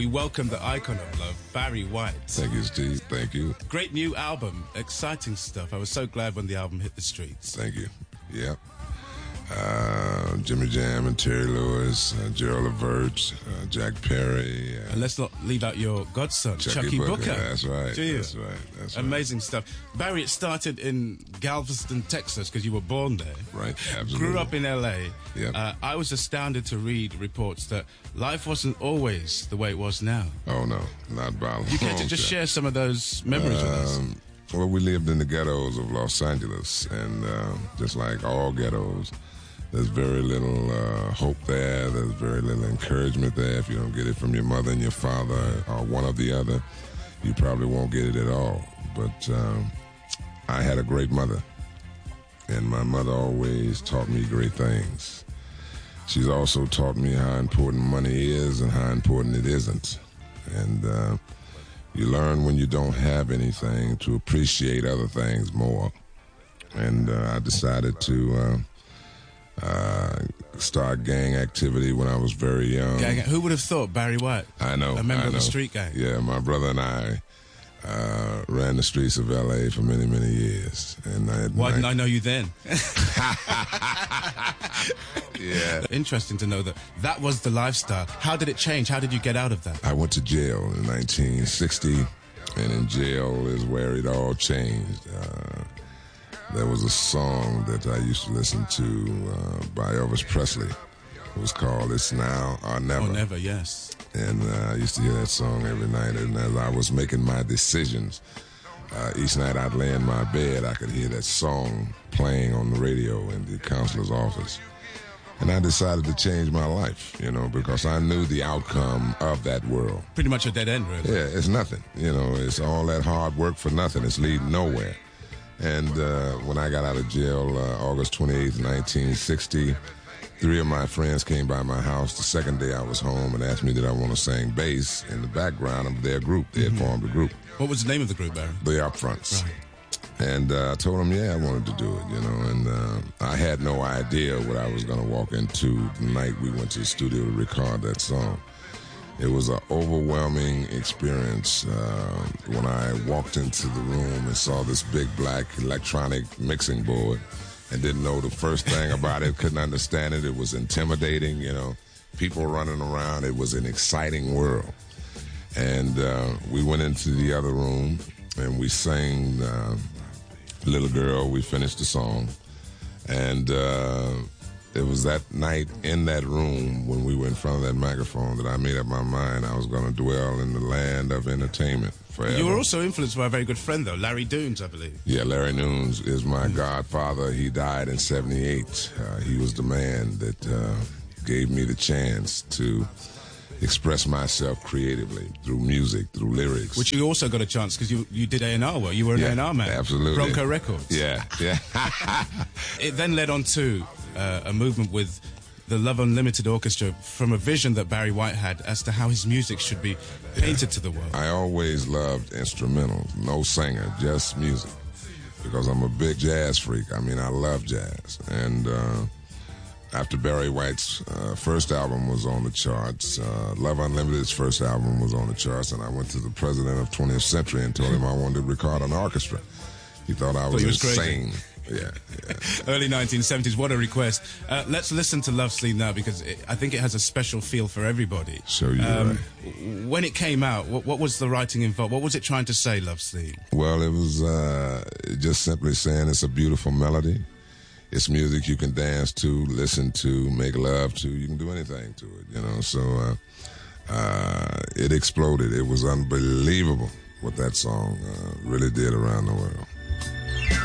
we welcome the icon of love, Barry White. Thank you, Steve. Thank you. Great new album, exciting stuff. I was so glad when the album hit the streets. Thank you. Yep. Jimmy Jam and Terry Lewis, Gerald Levert, Jack Perry. And let's not leave out your godson, Chucky Booker. That's right. Do you? That's right. That's amazing stuff. Barry, it started in Galveston, Texas, because you were born there. Right, absolutely. Grew up in L.A. Yep. I was astounded to read reports that life wasn't always the way it was now. Oh, no, not by a long You care to just share some of those memories with us? Well, we lived in the ghettos of Los Angeles, and just like all ghettos, there's very little hope there. There's very little encouragement there. If you don't get it from your mother and your father or one or the other, you probably won't get it at all. But I had a great mother, and my mother always taught me great things. She's also taught me how important money is and how important it isn't. And you learn when you don't have anything to appreciate other things more. And I decided to start gang activity when I was very young. Who would have thought Barry White? I know. A member of the street gang. Yeah, my brother and I ran the streets of L.A. for many, many years. And why didn't I know you then? Yeah. Interesting to know that was the lifestyle. How did it change? How did you get out of that? I went to jail in 1960, and in jail is where it all changed. There was a song that I used to listen to by Elvis Presley. It was called It's Now or Never. Oh, Never, yes. And I used to hear that song every night. And as I was making my decisions, each night I'd lay in my bed, I could hear that song playing on the radio in the counselor's office. And I decided to change my life, because I knew the outcome of that world. Pretty much a dead end, really. Yeah, it's nothing. It's all that hard work for nothing. It's leading nowhere. And when I got out of jail, August 28th, 1960, 3 of my friends came by my house the second day I was home and asked me did I want to sing bass in the background of their group. They had formed a group. What was the name of the group, Barry? The Upfronts. Right. And I told them, I wanted to do it, and I had no idea what I was going to walk into the night we went to the studio to record that song. It was an overwhelming experience when I walked into the room and saw this big black electronic mixing board and didn't know the first thing about it, couldn't understand it. It was intimidating, people running around. It was an exciting world. And we went into the other room and we sang Little Girl. We finished the song. And it was that night in that room when we were in front of that microphone that I made up my mind I was going to dwell in the land of entertainment forever. You were also influenced by a very good friend, though, Larry Dunes, I believe. Yeah, Larry Dunes is my godfather. He died in 78. He was the man that gave me the chance to express myself creatively through music, through lyrics. Which you also got a chance because you did A&R work. You were an A&R man. Absolutely. Bronco Records. Yeah. It then led on to a movement with the Love Unlimited Orchestra from a vision that Barry White had as to how his music should be painted to the world. I always loved instrumentals, no singer, just music, because I'm a big jazz freak. I mean, I love jazz. And after Barry White's first album was on the charts, Love Unlimited's first album was on the charts, and I went to the president of 20th Century and told him I wanted to record an orchestra. He thought I was insane. Yeah. Early 1970s, what a request. Let's listen to Love Sleep now because I think it has a special feel for everybody. So you're right. When it came out, what was the writing involved? What was it trying to say, Love Sleep? Well, it was just simply saying it's a beautiful melody. It's music you can dance to, listen to, make love to. You can do anything to it, So it exploded. It was unbelievable what that song really did around the world.